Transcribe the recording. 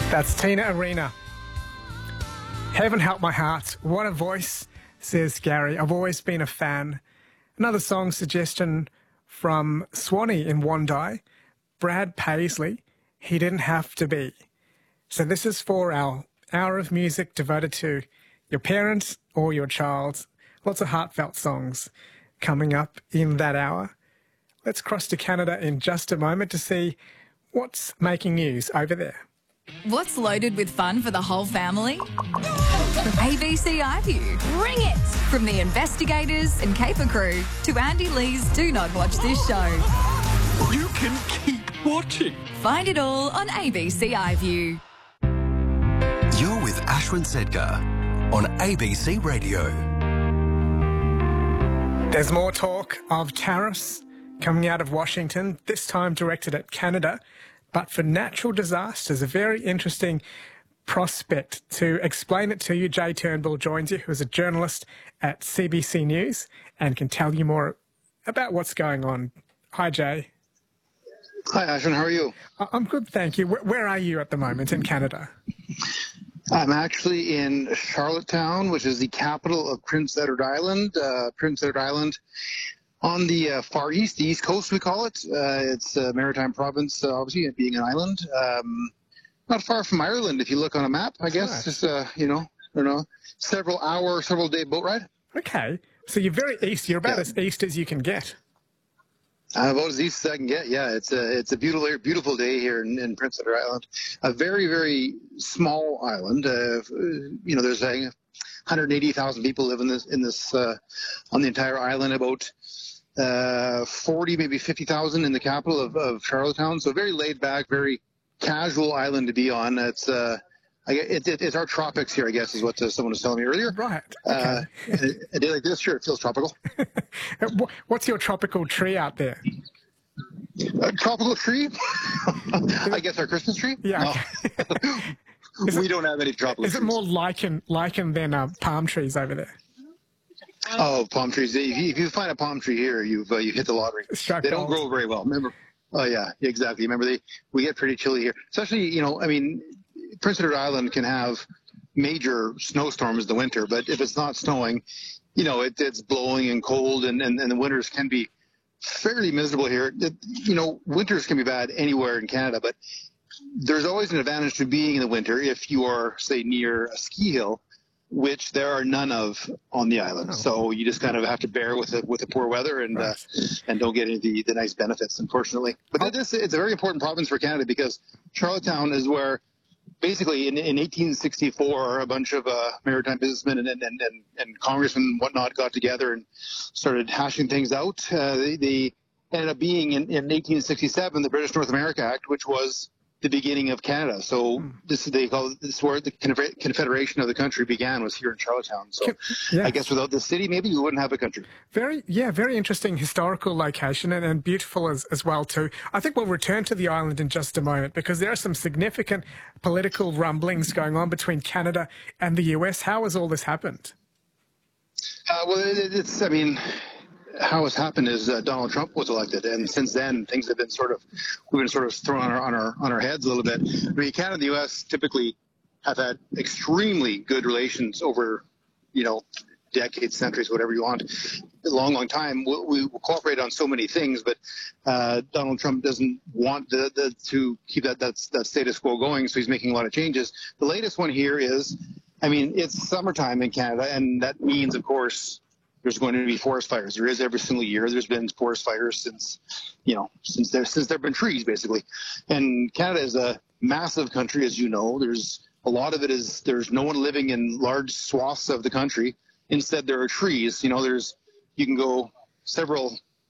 That's Tina Arena. Heaven help my heart. What a voice, says Gary. I've always been a fan. Another song suggestion from Swanee in Wondai. Brad Paisley, He Didn't Have to Be. So this is for our hour of music devoted to your parents or your child. Lots of heartfelt songs coming up in that hour. Let's cross to Canada in just a moment to see what's making news over there. What's loaded with fun for the whole family? ABC iView. Bring it! From the investigators and caper crew to Andy Lee's Do Not Watch This Show. You can keep watching. Find it all on ABC iView. You're with Ashwin Sedkar on ABC Radio. There's more talk of tariffs coming out of Washington, this time directed at Canada, but for natural disasters. A very interesting prospect. To explain it to you, Jay Turnbull joins you, who is a journalist at CBC News and can tell you more about what's going on. Hi, Jay. Hi, Ashwin. How are you? I'm good, thank you. Where are you at the moment in Canada? I'm actually in Charlottetown, which is the capital of Prince Edward Island. Prince Edward Island on the far east, the east coast, we call it. It's a maritime province, obviously, it being an island. Not far from Ireland, if you look on a map, I guess. Just, several day boat ride. Okay. So you're very east. You're about as east as you can get. About as east as I can get, yeah. It's a beautiful day here in Prince Edward Island. A very, very small island. There's 180,000 people live in this on the entire island. About 40, maybe 50,000 in the capital of Charlottetown. So very laid back, very casual island to be on. It's our tropics here, I guess, is what someone was telling me earlier. Right. Okay. A day like this, sure, it feels tropical. What's your tropical tree out there? A tropical tree? I guess our Christmas tree? Yeah. No. We don't have any tropical trees. Is it more lichen than palm trees over there? Oh, palm trees. If you find a palm tree here, you've hit the lottery. They don't grow very well. Remember? Oh, yeah, exactly. Remember, we get pretty chilly here. Especially, Prince Edward Island can have major snowstorms in the winter, but if it's not snowing, it's blowing and cold, and the winters can be fairly miserable here. Winters can be bad anywhere in Canada, but there's always an advantage to being in the winter if you are, say, near a ski hill, which there are none of on the island. Oh. So you just kind of have to bear with the poor weather and don't get any of the nice benefits, unfortunately. But it's a very important province for Canada because Charlottetown is where basically in 1864 a bunch of maritime businessmen and congressmen and whatnot got together and started hashing things out. They ended up being in 1867 the British North America Act, which was the beginning of Canada. So this is where the confederation of the country began, was here in Charlottetown. So I guess without the city, maybe we wouldn't have a country. Very interesting historical location and beautiful as well too. I think we'll return to the island in just a moment because there are some significant political rumblings going on between Canada and the US. How has all this happened? How it's happened is Donald Trump was elected, and since then things have been we've been thrown on our heads a little bit. I mean, Canada and the U.S. typically have had extremely good relations over, decades, centuries, whatever you want, a long time. We cooperate on so many things, but Donald Trump doesn't want to keep that status quo going, so he's making a lot of changes. The latest one here is, it's summertime in Canada, and that means, of course, there's going to be forest fires. There is every single year. There's been forest fires since there have been trees, basically. And Canada is a massive country, as you know. There's a lot of it there's no one living in large swaths of the country. Instead, there are trees. You can go several